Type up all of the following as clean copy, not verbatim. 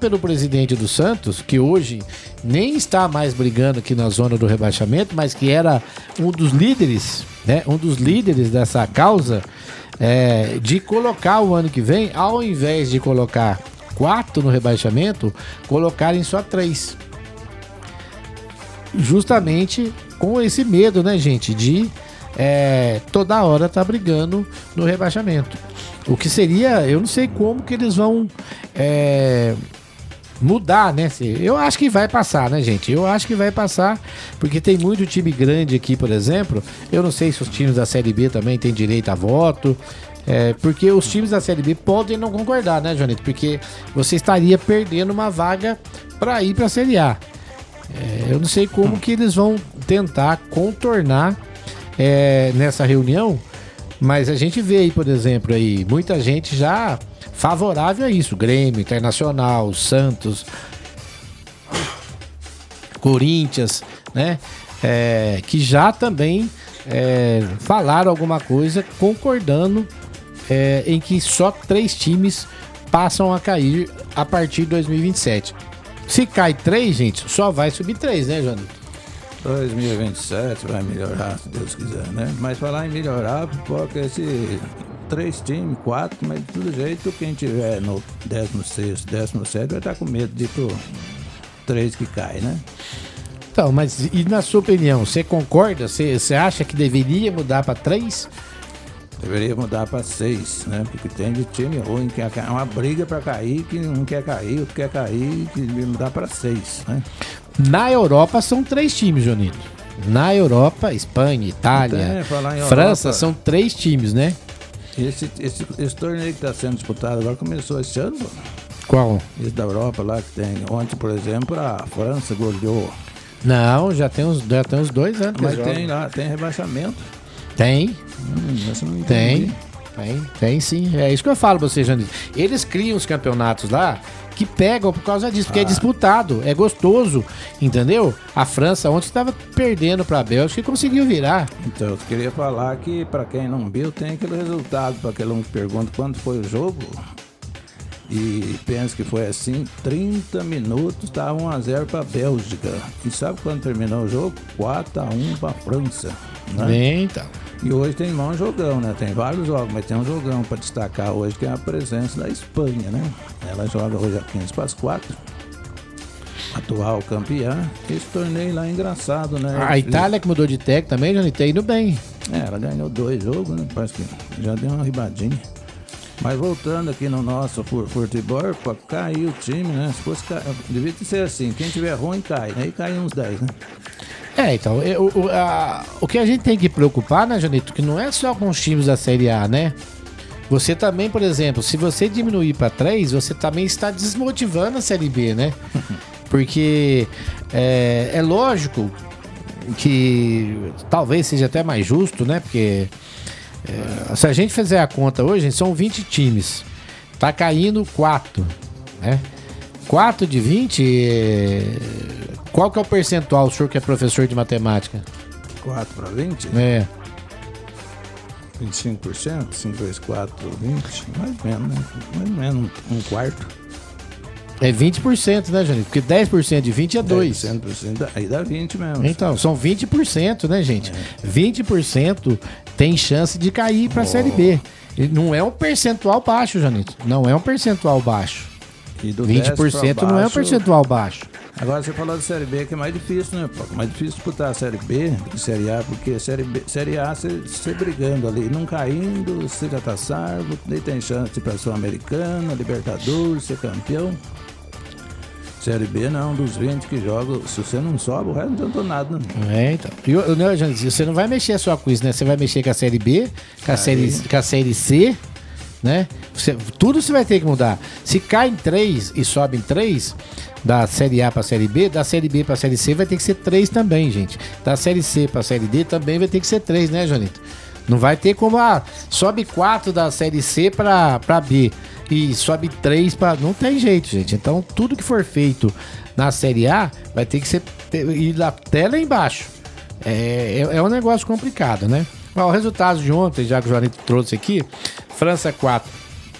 pelo presidente do Santos, que hoje nem está mais brigando aqui na zona do rebaixamento, mas que era um dos líderes, né? Um dos líderes dessa causa, de colocar o ano que vem, ao invés de colocar 4 no rebaixamento, colocarem só 3. Justamente com esse medo, né, gente, de toda hora tá brigando no rebaixamento. O que seria, eu não sei como que eles vão mudar, né? Eu acho que vai passar, né, gente? Eu acho que vai passar, porque tem muito time grande aqui, por exemplo. Eu não sei se os times da Série B também têm direito a voto. Porque os times da Série B podem não concordar, né, Joanito? Porque você estaria perdendo uma vaga para ir para a Série A. Eu não sei como que eles vão tentar contornar nessa reunião, mas a gente vê aí, por exemplo, aí, muita gente já favorável a isso. Grêmio, Internacional, Santos, Corinthians, né? Que já também falaram alguma coisa concordando em que só 3 times passam a cair a partir de 2027. Se cai 3, gente, só vai subir 3, né, Joanito? 2027 vai melhorar, se Deus quiser, né? Mas falar em melhorar, porque esse 3 times, 4, mas de todo jeito, quem tiver no 16º, 17º vai estar com medo de ir pro 3 que cai, né? Então, mas e na sua opinião, você concorda? Você acha que deveria mudar para 3? Deveria mudar para 6, né? Porque tem de time ruim, que é uma briga para cair, que não quer cair, outro quer cair, que deveria mudar para 6, né? Na Europa são 3 times, Jonito. Na Europa, Espanha, Itália, França, Europa, são 3 times, né? Esse torneio que está sendo disputado agora começou esse ano, pô. Qual? Esse da Europa lá que tem. Ontem, por exemplo, a França goleou. Não, já tem uns 2 anos. Mas tem lá, tem rebaixamento. Tem. Essa não entendi. Tem sim. É isso que eu falo pra vocês, Janito. Eles criam os campeonatos lá que pegam por causa disso, porque é disputado, é gostoso, entendeu? A França ontem estava perdendo pra Bélgica e conseguiu virar. Então, eu queria falar que, pra quem não viu, tem aquele resultado, pra aquele um que pergunta quando foi o jogo. E penso que foi assim, 30 minutos, estava 1-0 para a Bélgica. E sabe quando terminou o jogo? 4-1 para a França. Né? Bem, então. E hoje tem um jogão, né? Tem vários jogos, mas tem um jogão para destacar hoje, que é a presença da Espanha, né? Ela joga hoje a 15:04. Atual campeã. Esse torneio lá é engraçado, né? A Itália que mudou de técnico também, já está indo bem. Ela ganhou 2 jogos, né? Parece que já deu uma ribadinha. Mas voltando aqui no nosso futebol, para cair o time, né? Se fosse devia ser assim, quem tiver ruim cai, aí cai uns 10, né? Então, o que a gente tem que preocupar, né, Janito, que não é só com os times da Série A, né? Você também, por exemplo, se você diminuir para 3, você também está desmotivando a Série B, né? Porque é lógico que talvez seja até mais justo, né? Porque se a gente fizer a conta hoje, são 20 times. Tá caindo 4, né? 4 de 20, qual que é o percentual, o senhor que é professor de matemática? 4 para 20? 25%, 5 vezes 4, 20, mais ou menos, né? Mais ou menos um quarto. É 20%, né, Janito? Porque 10% de 20 é 2. 10%, aí dá 20 mesmo. Então, são 20%, né, gente? 20% tem chance de cair para a Série B. E não é um percentual baixo, Janito. Não é um percentual baixo. E do 20% baixo, não é um percentual baixo. Agora você falou de Série B, que é mais difícil, né, pô? Mais difícil disputar a Série B do que Série A, porque Série A você brigando ali, não caindo, você já tá salvo, daí tem chance de ir pra Sul-Americana, Libertadores, ser campeão. Série B não, dos 20 que jogam, se você não sobe, o resto não adiantou nada, né? Então. E você não vai mexer só com isso, né? Você vai mexer com a Série B, com a série C, né? Tudo você vai ter que mudar. Se cai em 3 e sobe em 3, da Série A pra Série B, da Série B pra Série C vai ter que ser 3 também, gente. Da Série C pra Série D também vai ter que ser 3, né, Jonito? Não vai ter como, sobe 4 da Série C pra B e sobe 3 pra... Não tem jeito, gente. Então, tudo que for feito na Série A vai ter que ser ir até lá embaixo. É um negócio complicado, né? O resultado de ontem, já que o Jonito trouxe aqui, França 4,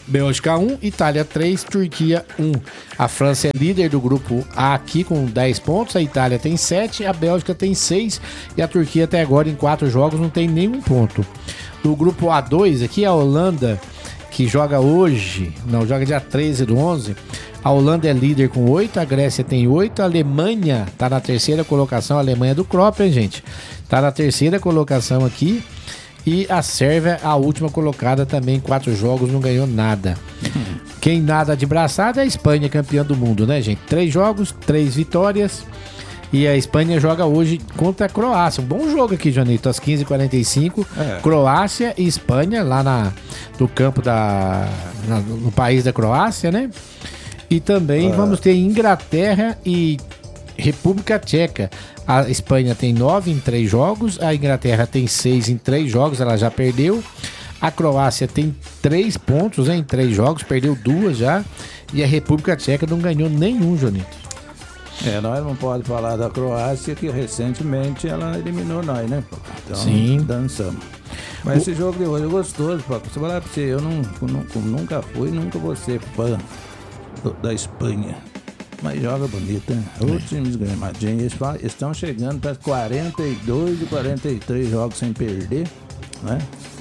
Bélgica 1, Itália 3, Turquia 1. A França é líder do grupo A aqui com 10 pontos, a Itália tem 7, a Bélgica tem 6 e a Turquia até agora em 4 jogos não tem nenhum ponto. No grupo A2 aqui a Holanda, que joga hoje, não, joga dia 13 do 11, a Holanda é líder com 8, a Grécia tem 8, a Alemanha tá na terceira colocação, a Alemanha do Klopp, hein, gente? Tá na terceira colocação aqui. E a Sérvia, a última colocada também, 4 jogos, não ganhou nada. Quem nada de braçada é a Espanha, campeã do mundo, né, gente? 3 jogos, 3 vitórias. E a Espanha joga hoje contra a Croácia. Um bom jogo aqui, Janito, às 15h45. Croácia e Espanha, lá no campo no país da Croácia, né? E também vamos ter Inglaterra e República Tcheca. A Espanha tem 9 em 3 jogos, a Inglaterra tem 6 em 3 jogos, ela já perdeu. A Croácia tem 3 pontos em 3 jogos, perdeu 2 já. E a República Tcheca não ganhou nenhum, Jonito. Nós não podemos falar da Croácia, que recentemente ela eliminou nós, né? Então, sim, dançamos. Mas esse jogo de hoje é gostoso, Paco. Se eu falar pra você, eu nunca fui, nunca vou ser fã da Espanha. Mas joga bonito, né? Os times gramadinhos, eles estão chegando para 42 e 43 jogos sem perder, né?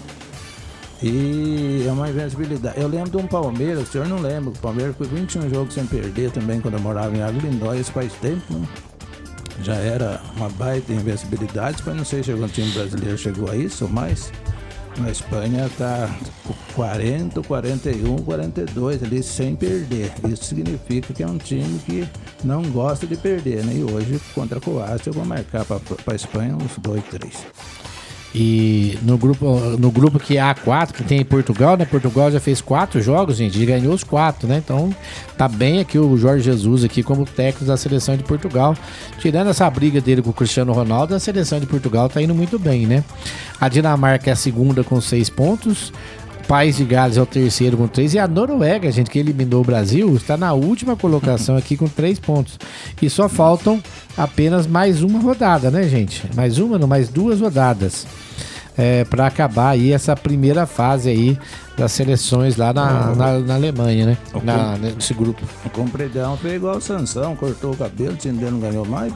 E é uma invencibilidade. Eu lembro de um Palmeiras, o senhor não lembra, o Palmeiras foi 21 jogos sem perder também quando eu morava em Água Lindóia, isso faz tempo, né? Já era uma baita invencibilidade, mas não sei se algum time brasileiro chegou a isso ou mais. Na Espanha tá 40, 41, 42 ali sem perder. Isso significa que é um time que não gosta de perder, né? E hoje, contra a Croácia, eu vou marcar para a Espanha uns 2, 3. E no grupo que é A4, que tem em Portugal, né? Portugal já fez 4 jogos, gente, e ganhou os 4, né? Então tá bem aqui o Jorge Jesus aqui como técnico da seleção de Portugal. Tirando essa briga dele com o Cristiano Ronaldo, a seleção de Portugal tá indo muito bem, né? A Dinamarca é a segunda com 6 pontos. O País de Gales é o terceiro com 3. E a Noruega, gente, que eliminou o Brasil, está na última colocação aqui com 3 pontos. E só faltam apenas mais uma rodada, né, gente? Mais 2 rodadas. Para acabar aí essa primeira fase aí das seleções lá na Alemanha, né? Nesse grupo. O Compredão foi igual o Sansão, cortou o cabelo, o time dele não ganhou mais.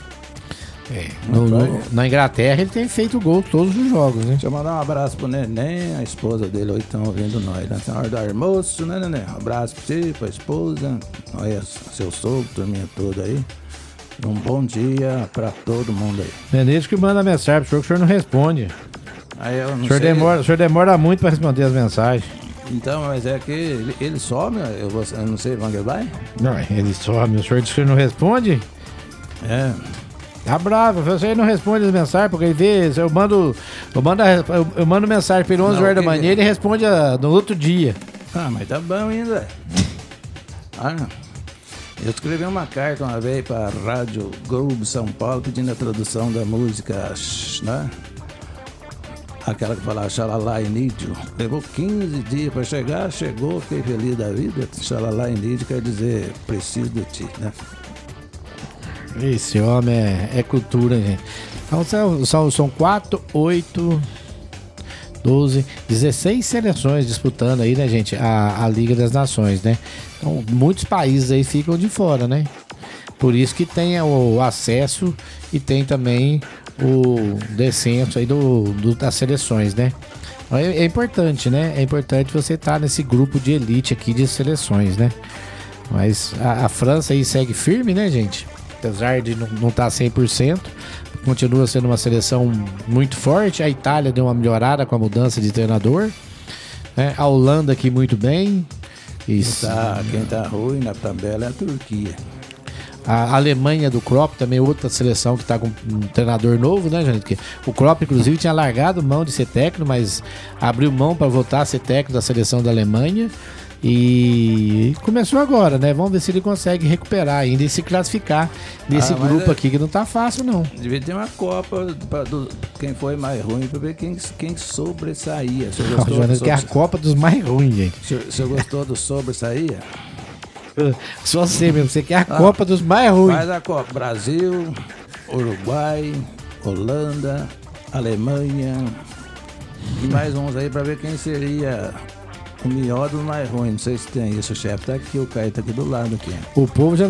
Na Inglaterra ele tem feito gol todos os jogos, né? Deixa eu mandar um abraço pro Neném, a esposa dele hoje estão ouvindo nós, né? Na hora do almoço, né, Neném? Um abraço pra você, pra esposa, olha, seu sogro, turminha toda aí. Um bom dia pra todo mundo aí. Menezes que manda mensagem pro senhor, que o senhor não responde. Aí eu não o senhor demora muito pra responder as mensagens. Então, mas é que ele some, eu não sei onde ele vai. Não, ele some, o senhor diz que o senhor não responde? Tá bravo, você não responde as mensagens, porque às vezes eu mando mensagem pelo 11 horas da manhã e ele responde no outro dia. Ah, mas tá bom ainda. Eu escrevi uma carta uma vez para a Rádio Globo São Paulo pedindo a tradução da música, né? Aquela que falava Xalala e Nídio. Levou 15 dias para chegar, chegou, fiquei feliz da vida. Xalala e Nídio quer dizer preciso de ti, né? Esse homem é cultura, gente. Então são 4, 8, 12, 16 seleções disputando aí, né, gente? A Liga das Nações, né? Então, muitos países aí ficam de fora, né? Por isso que tem o acesso e tem também o descenso aí das seleções, né? É importante, né? É importante você estar nesse grupo de elite aqui de seleções, né? Mas a França aí segue firme, né, gente? Apesar de não estar 100%, continua sendo uma seleção muito forte. A Itália deu uma melhorada com a mudança de treinador, né? A Holanda aqui muito bem. Isso. Quem tá ruim na tabela é a Turquia. A Alemanha do Klopp também, outra seleção que está com um treinador novo, né, gente? O Klopp, inclusive, tinha largado mão de ser técnico, mas abriu mão para voltar a ser técnico da seleção da Alemanha. E começou agora, né? Vamos ver se ele consegue recuperar ainda e se classificar nesse grupo aqui, que não tá fácil, não. Devia ter uma Copa para quem foi mais ruim, para ver quem sobressaía. Que é a Copa dos mais ruins, gente. O senhor gostou do sobressaía? Só você mesmo, você quer a Copa dos mais ruins. Faz a Copa. Brasil, Uruguai, Holanda, Alemanha e mais uns aí para ver quem seria o miolo não é ruim, não sei se tem isso. O chefe tá aqui, o Caio tá aqui do lado aqui. O povo já